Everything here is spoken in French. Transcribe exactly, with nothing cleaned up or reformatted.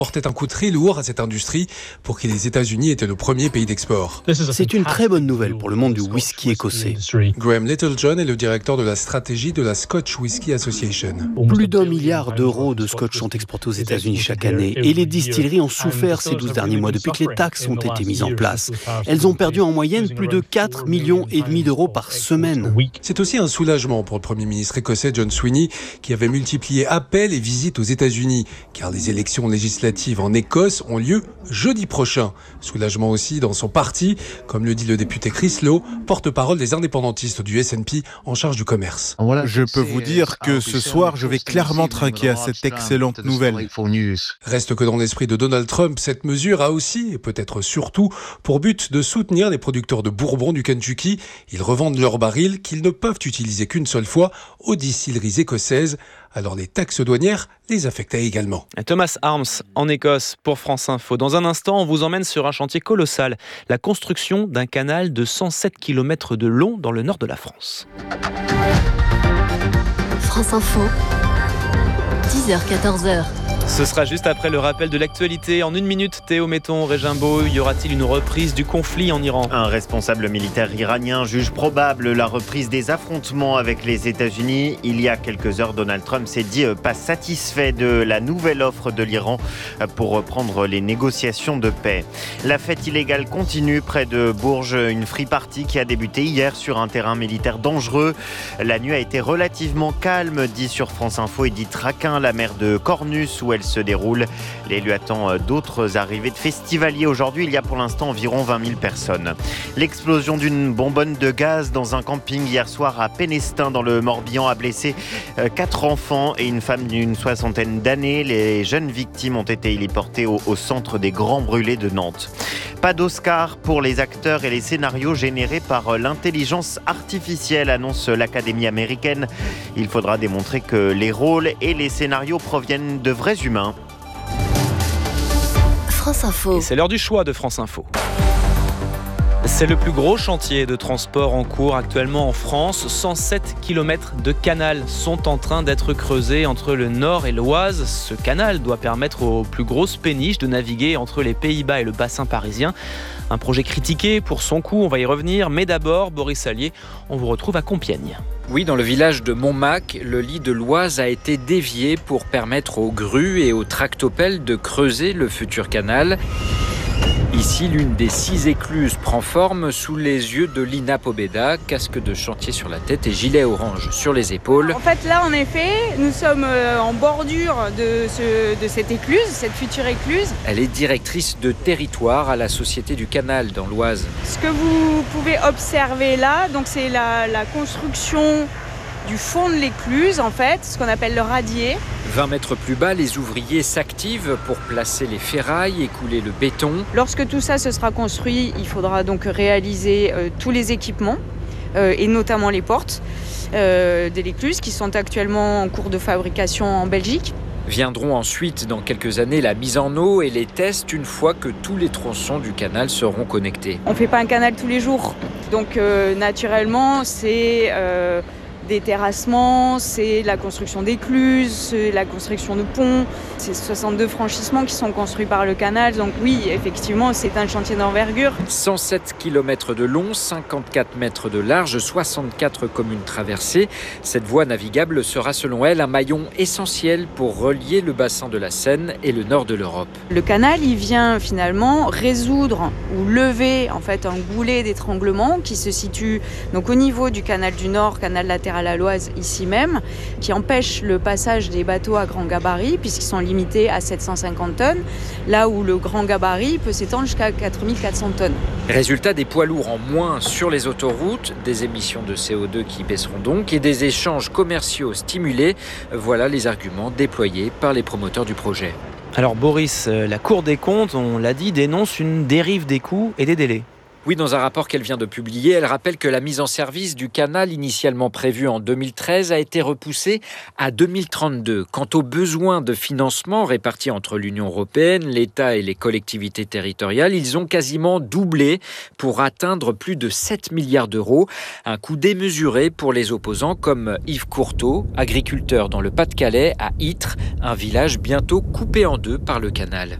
portait un coup très lourd à cette industrie pour qui les États-Unis étaient le premier pays d'export. C'est une très bonne nouvelle pour le monde du whisky écossais. Graham Littlejohn est le directeur de la stratégie de la Scotch Whisky Association. Plus d'un milliard d'euros de scotch sont exportés aux États-Unis chaque année et les distilleries ont souffert ces douze derniers mois depuis que les taxes ont été mises en place. Elles ont perdu en moyenne plus de quatre millions et demi d'euros par semaine. C'est aussi un soulagement pour le Premier ministre écossais John Sweeney qui avait multiplié appels et visites aux États-Unis car les élections législatives en Écosse ont lieu jeudi prochain. Soulagement aussi dans son parti, comme le dit le député Chris Lowe, porte-parole des indépendantistes du S N P en charge du commerce. Je peux vous dire que ce soir, je vais clairement trinquer à cette excellente nouvelle. Reste que dans l'esprit de Donald Trump, cette mesure a aussi, et peut-être surtout, pour but de soutenir les producteurs de bourbon du Kentucky. Ils revendent leurs barils qu'ils ne peuvent utiliser qu'une seule fois aux distilleries écossaises. Alors les taxes douanières les affectaient également. Thomas Arms en Écosse pour France Info. Dans un instant, on vous emmène sur un chantier colossal, la construction d'un canal de cent sept kilomètres de long dans le nord de la France. France Info, dix heures quatorze heures. Ce sera juste après le rappel de l'actualité. En une minute, Théo Metton, Régimbaud, y aura-t-il une reprise du conflit en Iran ? Un responsable militaire iranien juge probable la reprise des affrontements avec les États-Unis. Il y a quelques heures, Donald Trump s'est dit pas satisfait de la nouvelle offre de l'Iran pour reprendre les négociations de paix. La fête illégale continue près de Bourges, une free party qui a débuté hier sur un terrain militaire dangereux. La nuit a été relativement calme, dit sur France Info Edith Raquin, la maire de Cornus, où elle se déroule. L'élu attend d'autres arrivées de festivaliers. Aujourd'hui, il y a pour l'instant environ vingt mille personnes. L'explosion d'une bonbonne de gaz dans un camping hier soir à Pénestin dans le Morbihan a blessé quatre enfants et une femme d'une soixantaine d'années. Les jeunes victimes ont été héliportées au, au centre des Grands Brûlés de Nantes. Pas d'Oscar pour les acteurs et les scénarios générés par l'intelligence artificielle, annonce l'Académie américaine. Il faudra démontrer que les rôles et les scénarios proviennent de vrais humains. France Info. Et c'est l'heure du choix de France Info. C'est le plus gros chantier de transport en cours actuellement en France. cent sept kilomètres de canal sont en train d'être creusés entre le Nord et l'Oise. Ce canal doit permettre aux plus grosses péniches de naviguer entre les Pays-Bas et le bassin parisien. Un projet critiqué pour son coût, on va y revenir. Mais d'abord, Boris Allier, on vous retrouve à Compiègne. Oui, dans le village de Montmac, le lit de l'Oise a été dévié pour permettre aux grues et aux tractopelles de creuser le futur canal. Ici, l'une des six écluses prend forme sous les yeux de Lina Pobeda, casque de chantier sur la tête et gilet orange sur les épaules. En fait, là, en effet, nous sommes en bordure de, ce, de cette écluse, cette future écluse. Elle est directrice de territoire à la Société du Canal dans l'Oise. Ce que vous pouvez observer là, donc c'est la, la construction du fond de l'écluse, en fait, ce qu'on appelle le radier. vingt mètres plus bas, les ouvriers s'activent pour placer les ferrailles et couler le béton. Lorsque tout ça se sera construit, il faudra donc réaliser euh, tous les équipements, euh, et notamment les portes euh, de l'écluse, qui sont actuellement en cours de fabrication en Belgique. Viendront ensuite, dans quelques années, la mise en eau et les tests une fois que tous les tronçons du canal seront connectés. On ne fait pas un canal tous les jours, donc euh, naturellement, c'est... Euh, des terrassements, c'est la construction d'écluses, c'est la construction de ponts, c'est soixante-deux franchissements qui sont construits par le canal. Donc oui, effectivement, c'est un chantier d'envergure. cent sept kilomètres de long, cinquante-quatre mètres de large, soixante-quatre communes traversées. Cette voie navigable sera selon elle un maillon essentiel pour relier le bassin de la Seine et le nord de l'Europe. Le canal, il vient finalement résoudre ou lever en fait un goulet d'étranglement qui se situe donc au niveau du canal du Nord, canal latéral à l'Oise ici même, qui empêche le passage des bateaux à grand gabarit puisqu'ils sont limités à sept cent cinquante tonnes, là où le grand gabarit peut s'étendre jusqu'à quatre mille quatre cents tonnes. Résultat, des poids lourds en moins sur les autoroutes, des émissions de C O deux qui baisseront donc et des échanges commerciaux stimulés. Voilà les arguments déployés par les promoteurs du projet. Alors Boris, la Cour des comptes, on l'a dit, dénonce une dérive des coûts et des délais. Oui, dans un rapport qu'elle vient de publier, elle rappelle que la mise en service du canal initialement prévue en deux mille treize a été repoussée à deux mille trente-deux. Quant aux besoins de financement répartis entre l'Union européenne, l'État et les collectivités territoriales, ils ont quasiment doublé pour atteindre plus de sept milliards d'euros. Un coût démesuré pour les opposants comme Yves Courteau, agriculteur dans le Pas-de-Calais à Ytre, un village bientôt coupé en deux par le canal.